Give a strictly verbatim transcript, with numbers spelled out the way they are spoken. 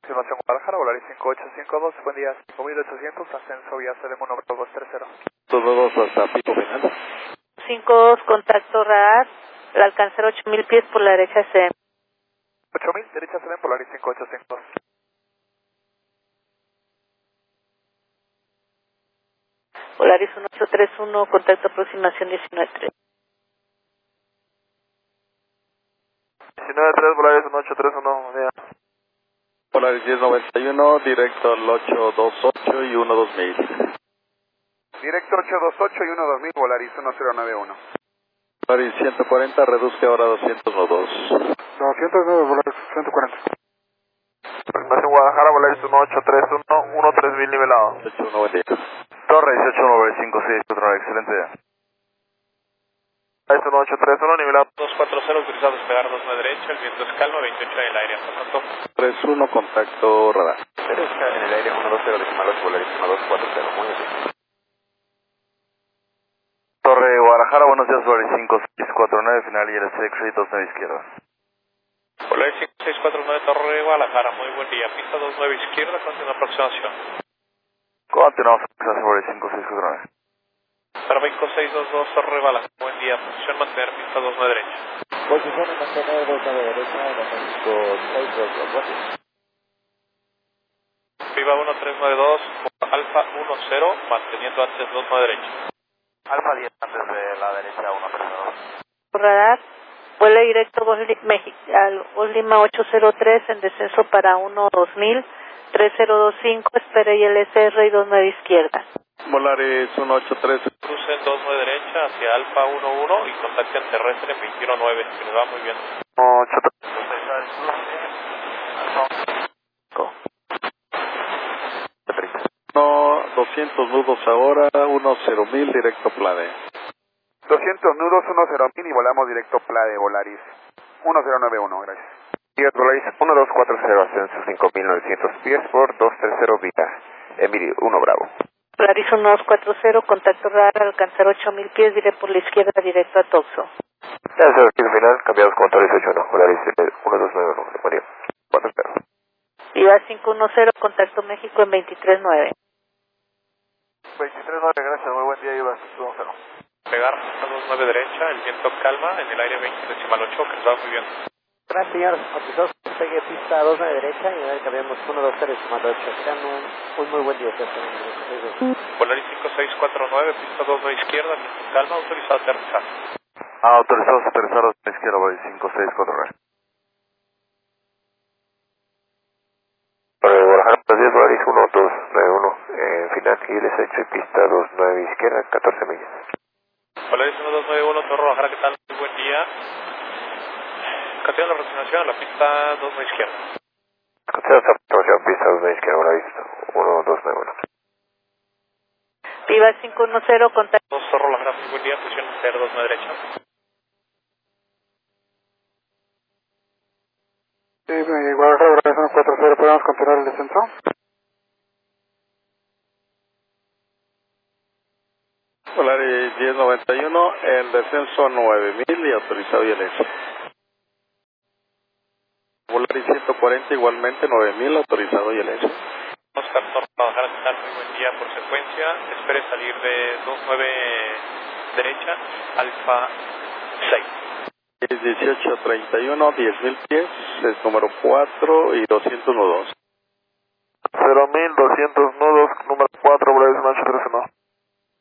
Información Guadalajara, Volaris cinco ocho cinco dos, buen día, cinco mil ochocientos, ascenso vía C D M uno dos tres cero. dos dos dos hasta pico final. cinco dos, contacto radar, al alcanzar ocho mil pies por la derecha C M. ocho mil, derecha C D M, Volaris cinco ocho cinco dos. Volaris uno ocho tres uno, contacto aproximación diecinueve tres. diecinueve tres, Volaris uno ocho tres uno, buen día. Volaris diez noventa y uno, directo al ocho dos ocho y uno dos mil. Directo ocho dos ocho y uno dos mil, Volaris uno cero nueve uno. Volaris ciento cuarenta, reduzca ahora a doscientos dos. doscientos nueve, Volaris ciento cuarenta. Información Guadalajara, Volaris uno ocho tres uno, uno tres mil nivelado. ocho uno, buen día. Torre dieciocho uno, Volaris cinco seis cuatro, excelente día. Volaris uno ocho tres uno, nivelado. dos cuatro cero, autorizado a despegar dos nueve derecha, el viento es calma, veintiocho en el aire, hasta pronto. tres uno, contacto radar. Derecha en el aire uno dos cero, decimal ocho, Volaris uno dos cuatro cero, muy bien. Torre Guadalajara, buenos días, Volaris cinco seis cuatro nueve, final y el X-ray dos nueve izquierda. Volaris cinco seis cuatro nueve, Torre Guadalajara, muy buen día, pista dos nueve izquierda, continua aproximación. Continuamos, gracias, Volaris cinco seis cuatro nueve. Paramédico seis dos dos, Torre Guadalajara, buen día, posición mantener, pista dos nueve derecha. Posición mantener dos nueve derecha, México seis dos dos, gracias. Viva uno tres nueve dos, Alfa uno cero, manteniendo antes dos nueve derecha. Alfa diez antes de la derecha uno tres dos. Radar, vuela directo Gol México, al Gol Lima ocho cero tres en descenso para uno dos mil, tres cero dos cinco, espera y L S R y dos nueve izquierda. Volaris uno ocho tres. Cruce en dos nueve derecha hacia Alfa uno uno y contacten terrestre en veintiuno nueve, que nos va muy bien. ocho tres. No, doscientos nudos ahora, uno cero mil, directo Plade. doscientos nudos, uno cero mil y volamos directo Plade, Volaris uno cero nueve uno, gracias. diez Volaris uno dos cuatro cero, ascenso cinco mil novecientos pies por dos tres cero vía, Emily uno Bravo. Volaris uno dos cuatro cero, contacto radar, al alcanzar ocho mil pies, diré por la izquierda directo a Toxo. Gracias, aquí al final, cambiados con Torre dieciocho uno, Volaris uno dos nueve uno, buen día, cuatro cero. Viva cinco uno cero, contacto México en veintitrés nueve. veintitrés nueve, gracias, muy buen día, Ivas, uno cero. Pegar pista dos nueve derecha, el viento calma, en el aire veinte decimal ocho, que nos va muy bien. Gracias, señor. Autorizados pegue pista dos nueve derecha y ahora cambiamos uno dos tres comando ocho. Tengan un, un muy buen día. Volaris cinco seis cuatro nueve, pista dos nueve izquierda, viento calma, autorizado a aterrizar. Ah, autorizados a aterrizar a la izquierda, Volaris cinco seis cuatro nueve. Para Guadalajara, diez Volaris uno dos nueve uno, eh, final y L S H, pista dos nueve izquierda, catorce millas. Volaris uno dos nueve uno, Torre Guadalajara, ¿qué tal? Muy buen día. Continuando la aproximación a la pista dos nueve izquierda. Continuamos la aproximación, pista dos nueve izquierda, Volaris uno dos nueve uno. Viva cinco uno cero, contacto. dos Torre Guadalajara, muy buen día, posición mantener dos nueve derecha. Sí, Guadalajara, Volaris uno cuatro cero, ¿podemos continuar el descenso? Volaris diez noventa y uno, el descenso nueve mil y autorizado y L S. Volaris ciento cuarenta igualmente, nueve mil, autorizado y L S. Oscar Torre Guadalajara, ¿qué tal? Muy buen día por secuencia. Espere salir de dos nueve derecha, Alfa seis. dieciocho treinta y uno, diez mil pies, es número cuatro y doscientos nudos. cero mil doscientos nudos, número cuatro, Volaris uno ocho tres uno.